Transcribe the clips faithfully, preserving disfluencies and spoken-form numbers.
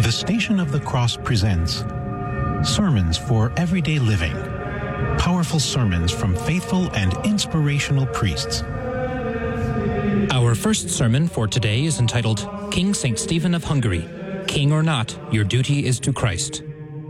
The Station of the Cross presents Sermons for Everyday Living. Powerful sermons from faithful and inspirational priests. Our first sermon for today is entitled King Saint Stephen of Hungary. King or not, your duty is to Christ.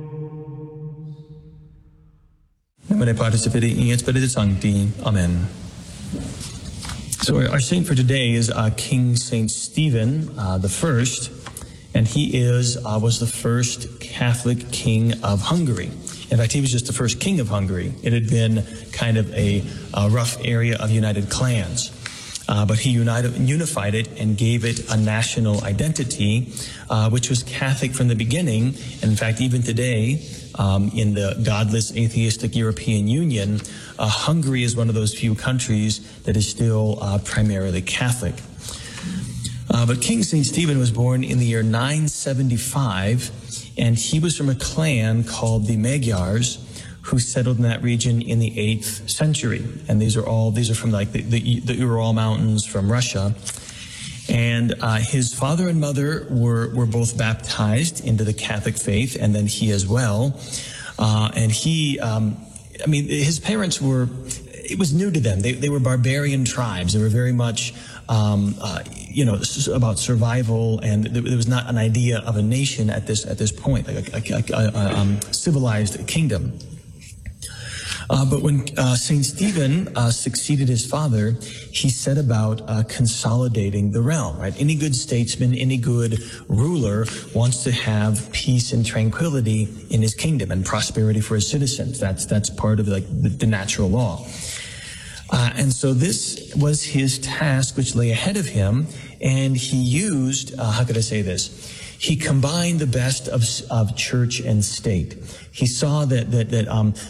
Nomine Patris et Filii et Spiritus Sancti. Amen. So our saint for today is uh, King Saint Stephen uh, the First, and he is uh, was the first Catholic king of Hungary. In fact, he was just the first king of Hungary. It had been kind of a, a rough area of united clans. Uh, but he united, unified it and gave it a national identity, uh, which was Catholic from the beginning. And in fact, even today, um, in the godless, atheistic European Union, uh, Hungary is one of those few countries that is still uh, primarily Catholic. Uh, but King Saint Stephen was born in the year nine seventy-five, and he was from a clan called the Magyars, who settled in that region in the eighth century. And these are all, these are from like the, the, the Ural Mountains from Russia. And uh, his father and mother were, were both baptized into the Catholic faith, and then he as well. Uh, and he, um, I mean, his parents were, it was new to them. They, they were barbarian tribes. They were very much, um, uh, you know, about survival, and there was not an idea of a nation at this, at this point, like a, a, a, a um, civilized kingdom. Uh, but when uh, Saint Stephen uh, succeeded his father, he set about uh, consolidating the realm, right? Any good statesman, any good ruler wants to have peace and tranquility in his kingdom and prosperity for his citizens. That's, that's part of like the, the natural law. Uh, and so this was his task, which lay ahead of him, and he used, uh, how could I say this? He combined the best of, of church and state. He saw that, that, that, um,